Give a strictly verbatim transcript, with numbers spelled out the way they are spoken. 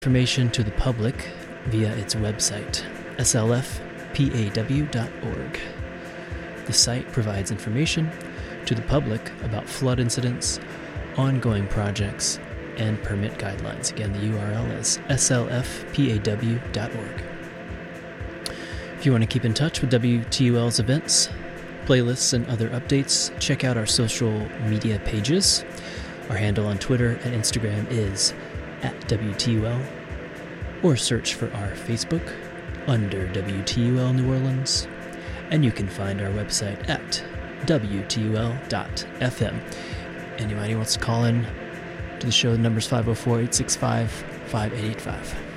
information to the public via its website, s l f p a w dot org. The site provides information to the public about flood incidents, ongoing projects, and permit guidelines. Again, the U R L is s l f p a w dot org. If you want to keep in touch with W T U L's events, playlists, and other updates, check out our social media pages. Our handle on Twitter and Instagram is at W T U L, or search for our Facebook under W T U L New Orleans, and you can find our website at w t u l dot f m. Anybody wants to call in to the show, the number's five oh four, eight six five, five eight eight five.